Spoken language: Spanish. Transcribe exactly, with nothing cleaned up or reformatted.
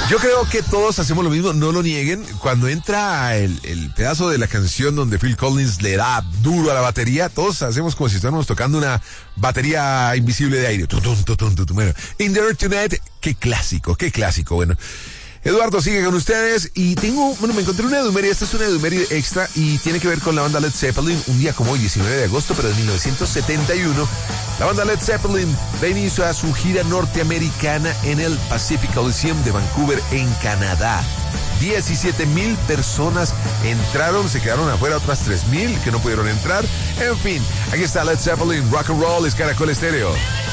Yo creo que todos hacemos lo mismo, no lo nieguen. Cuando entra el, el pedazo de la canción donde Phil Collins le da duro a la batería, todos hacemos como si estuviéramos tocando una batería invisible de aire. Tutun, tutun, tutun. Bueno, In the Air Tonight, qué clásico, qué clásico. Bueno, Eduardo sigue con ustedes y tengo, bueno, me encontré una edumeria, esta es una edumeria extra y tiene que ver con la banda Led Zeppelin. Un día como hoy, diecinueve de agosto, pero de mil novecientos setenta y uno, la banda Led Zeppelin da inicio a su gira norteamericana en el Pacific Coliseum de Vancouver, en Canadá. diecisiete mil personas entraron, se quedaron afuera otras tres mil que no pudieron entrar. En fin, aquí está Led Zeppelin, Rock and Roll, es Caracol Estéreo.